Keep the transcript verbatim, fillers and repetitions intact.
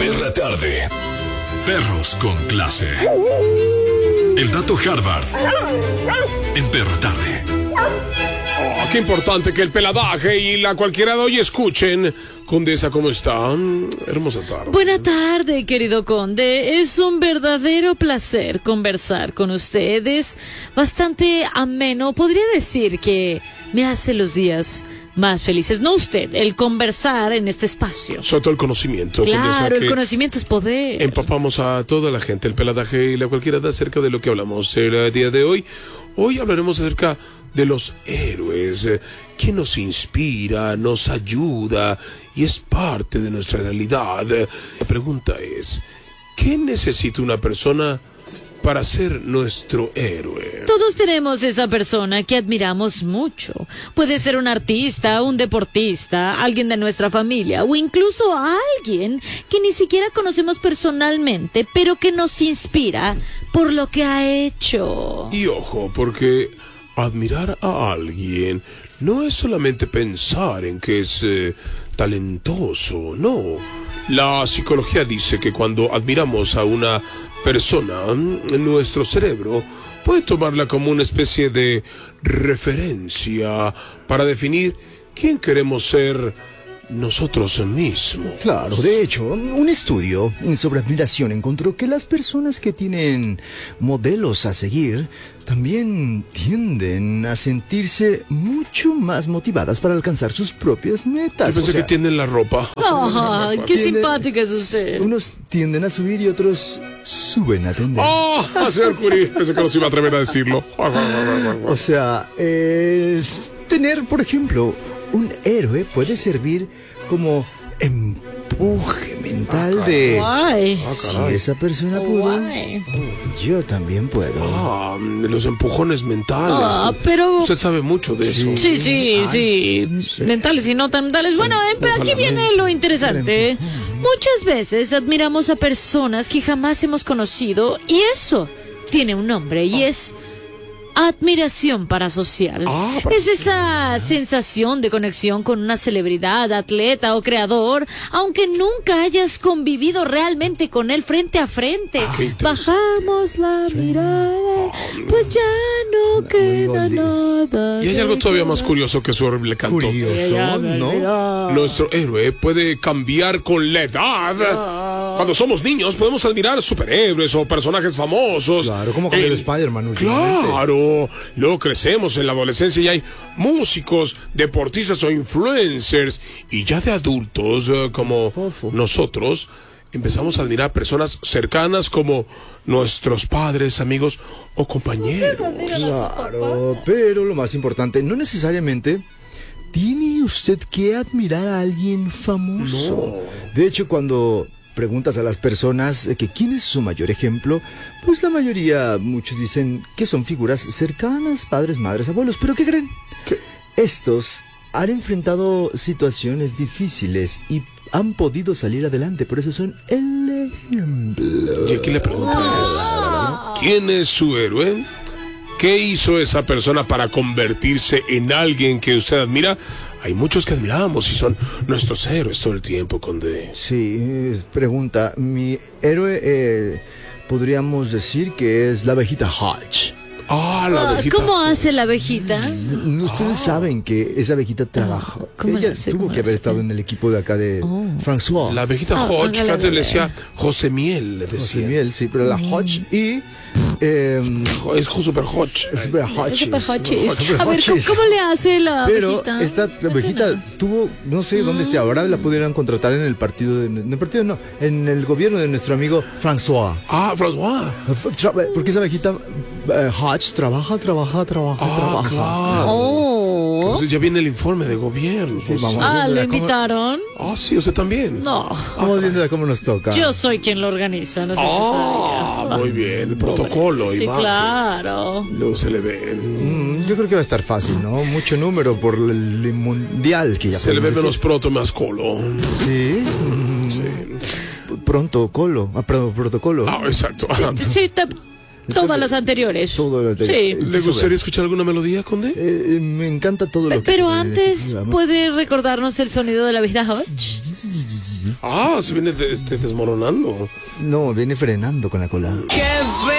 Perra Tarde. Perros con clase. El dato Harvard. En Perra Tarde. Oh, qué importante que el peladaje y la cualquiera de hoy escuchen. Condesa, ¿cómo está? Hermosa tarde. Buena tarde, querido conde. Es un verdadero placer conversar con ustedes. Bastante ameno. Podría decir que me hace los días más felices. No usted, el conversar en este espacio. Sobre todo el conocimiento. Claro, el conocimiento es poder. Empapamos a toda la gente, el peladaje y la cualquiera de acerca de lo que hablamos el día de hoy. Hoy hablaremos acerca de los héroes, que nos inspira, nos ayuda y es parte de nuestra realidad. La pregunta es, ¿qué necesita una persona para ser nuestro héroe? Todos tenemos esa persona que admiramos mucho. Puede ser un artista, un deportista, alguien de nuestra familia o incluso alguien que ni siquiera conocemos personalmente, pero que nos inspira por lo que ha hecho. Y ojo, porque admirar a alguien no es solamente pensar en que es eh, talentoso, no. La psicología dice que cuando admiramos a una persona, nuestro cerebro puede tomarla como una especie de referencia para definir quién queremos ser nosotros mismos. Claro, de hecho, un estudio sobre admiración encontró que las personas que tienen modelos a seguir también tienden a sentirse mucho más motivadas para alcanzar sus propias metas. Yo pensé o sea, que tienden la ropa. ¡Oh, qué tienden- simpática es usted! Unos tienden a subir y otros suben a tender. ¡Oh! Señor Curie, pensé que no se iba a atrever a decirlo. O sea, es tener, por ejemplo, un héroe puede servir como empuje mental de... Guay. Si esa persona pudo, Guay. yo también puedo. Ah, los empujones mentales. Ah, pero... Usted sabe mucho de eso. Sí, sí, sí, mentales y no tan mentales. Bueno, eh, pero aquí viene lo interesante. Muchas veces admiramos a personas que jamás hemos conocido y eso tiene un nombre y es admiración parasocial. Ah, Es esa sensación de conexión con una celebridad, atleta o creador, aunque nunca hayas convivido realmente con él frente a frente. qué interesante. Bajamos la mirada, pues ya no queda nada. Y hay algo todavía más curioso que su horrible canto. Curioso, ¿no? Nuestro héroe puede cambiar con la edad. Cuando somos niños podemos admirar superhéroes o personajes famosos. Claro, como cambió Eh, el Spider-Man últimamente. Claro, luego crecemos en la adolescencia y hay músicos, deportistas o influencers. Y ya de adultos, eh, como nosotros, empezamos a admirar personas cercanas como nuestros padres, amigos o compañeros. Claro, pero lo más importante, no necesariamente tiene usted que admirar a alguien famoso. De hecho, cuando preguntas a las personas eh, que quién es su mayor ejemplo, pues la mayoría, muchos dicen que son figuras cercanas, padres, madres, abuelos. ¿Pero qué creen? ¿Qué? Estos han enfrentado situaciones difíciles y han podido salir adelante, por eso son el ejemplo. Y aquí la pregunta es, ¿quién es su héroe? ¿Qué hizo esa persona para convertirse en alguien que usted admira? Hay muchos que admiramos y son nuestros héroes todo el tiempo, Conde. Sí, es pregunta. Mi héroe, eh, podríamos decir que es la abejita Hodge. Ah, la Ah, abejita. ¿Cómo hace la abejita? Ustedes saben que esa abejita trabaja. ¿cómo Ella lo sé? tuvo ¿Cómo que lo haber sé? estado en el equipo de acá de François. La abejita Ah, Hodge, que hágale, antes le hágale. decía José Miel, le José decía. Miel, sí, pero la Hodge y... Eh, Jo- Es super Hodge. Super Hodge. Super Hodges. Super A ver, ¿cómo, Hodges. cómo le hace la Pero abejita? esta abejita tuvo, no sé dónde esté ahora, la pudieran contratar en el partido, de, en el partido no, en el gobierno de nuestro amigo François. Ah, François. Tra- Porque esa abejita eh, Hodge trabaja, trabaja, trabaja, Ah, trabaja. claro. Oh. Entonces ya viene el informe de gobierno. Sí, vamos. Ah, ¿lo viéndola cómo- invitaron? Ah, sí, usted también. No. Vamos viendo de cómo nos toca. Yo soy quien lo organiza, no sé si Ah, sabía. muy bien, el protocolo. Sí, Iván. claro. Luego se le ve. Mm, yo creo que va a estar fácil, ¿no? Mucho número por el mundial que ya Se le ve podemos menos decir. proto, más colo. Sí. Sí. Pronto, colo. Ah, perdón, protocolo. Ah, exacto. Ajá. Sí, te- todas las anteriores. Todo lo Sí. anterior. ¿Le gustaría escuchar alguna melodía, Conde? Eh, me encanta todo lo que... Pero eh, antes, digamos. ¿puede recordarnos el sonido de la abejita Hodge? Ah, se viene de- este, desmoronando. No, viene frenando con la cola.